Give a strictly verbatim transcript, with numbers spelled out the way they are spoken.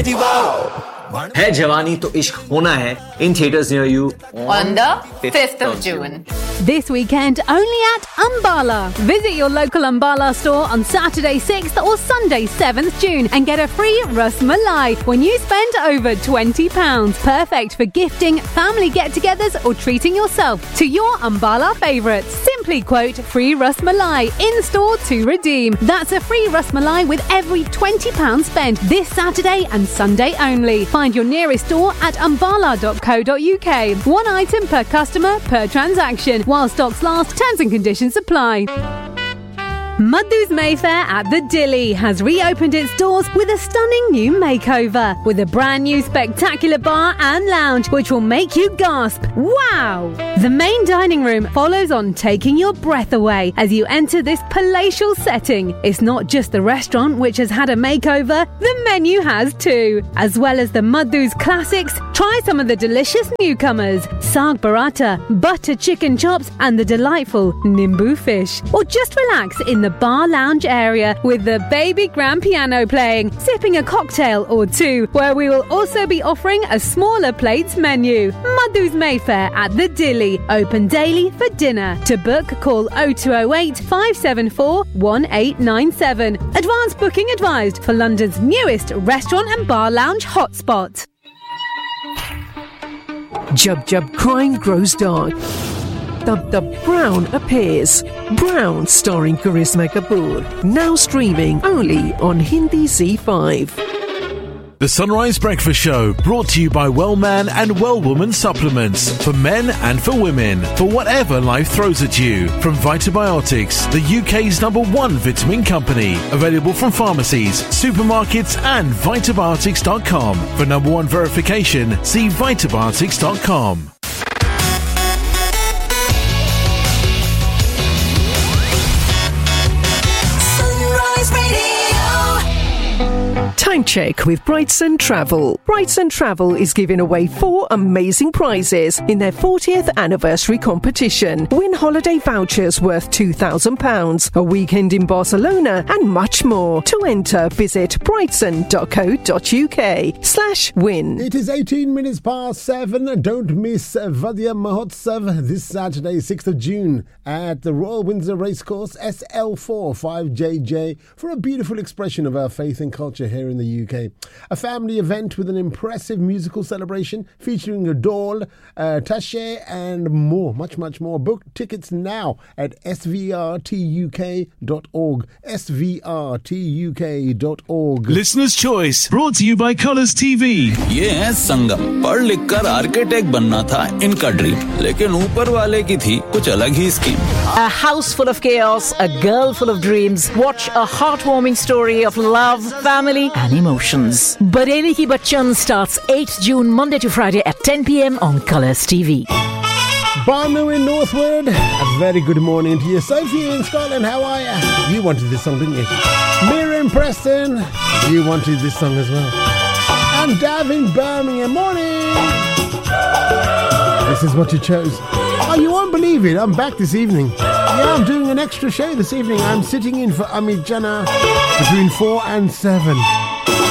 है जवानी तो इश्क होना है in theaters near you on the fifth of June. This weekend only at Ambala. Visit your local Ambala store on Saturday sixth or Sunday seventh June and get a free Ras Malai when you spend over twenty pounds. Perfect for gifting, family get-togethers or treating yourself to your Ambala favourites. Simply quote free Ras Malai in store to redeem. That's a free Ras Malai with every twenty pounds spent this Saturday and Sunday only. Find your nearest store at ambala dot co dot uk. One item per customer per transaction. While stocks last, terms and conditions apply. Madhu's Mayfair at the Dilly has reopened its doors with a stunning new makeover with a brand new spectacular bar and lounge which will make you gasp. Wow! The main dining room follows on, taking your breath away as you enter this palatial setting. It's not just the restaurant which has had a makeover, the menu has too. As well as the Madhu's classics, try some of the delicious newcomers, Saag Paratha, butter chicken chops and the delightful Nimbu fish. Or just relax in the bar lounge area with the baby grand piano playing, sipping a cocktail or two, where we will also be offering a smaller plates menu. Madhu's Mayfair at the Dilly, open daily for dinner. To book, call oh two oh eight, five seven four, one eight nine seven. Advance booking advised for London's newest restaurant and bar lounge hotspot. Jub Jub crime grows dark. Dub Dub Brown appears. Brown starring Karisma Kapoor. Now streaming only on Hindi Z five. The Sunrise Breakfast Show, brought to you by Wellman and Wellwoman supplements for men and for women, for whatever life throws at you. From Vitabiotics, the U K's number one vitamin company. Available from pharmacies, supermarkets and vitabiotics dot com. For number one verification, see vitabiotics dot com. Time check with Brightson Travel. Brightson Travel is giving away four amazing prizes in their fortieth anniversary competition. Win holiday vouchers worth two thousand pounds, a weekend in Barcelona and much more. To enter, visit brightson dot co dot uk slash win. It is eighteen minutes past seven. Don't miss Vadya Mahotsav this Saturday, sixth of June at the Royal Windsor Racecourse, S L four five J J, for a beautiful expression of our faith and culture here in the U K. A family event with an impressive musical celebration featuring a doll, uh, Tache and more, much, much more. Book tickets now at s v r t u k dot org. s v r t u k dot org. Listener's Choice, brought to you by Colours T V. ये है संगम. पढ़ लिख कर architect बनना था इनका dream, लेकिन ऊपर वाले की थी कुछ अलग ही scheme. A house full of chaos, a girl full of dreams. Watch a heartwarming story of love, family and emotions. Bareli Ki Bachchan starts eighth June, Monday to Friday at ten p.m. on Colours T V. Banu in Northwood, a very good morning to you. Sophie in Scotland, how are you? You wanted this song, didn't you? Miriam Preston, you wanted this song as well. And Dav in Birmingham, morning. This is what you chose. Oh, you won't believe it, I'm back this evening. Yeah, I'm doing an extra show this evening. I'm sitting in for Amit Jana between four and seven.